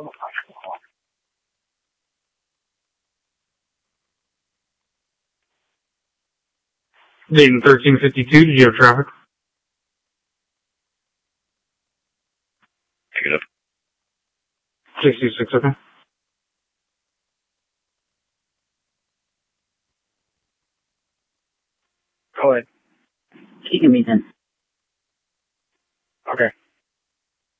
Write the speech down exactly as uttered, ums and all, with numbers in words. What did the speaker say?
Dayton thirteen fifty-two, did you have traffic? Pick it up. sixty-six, okay. Go ahead. Keep me then.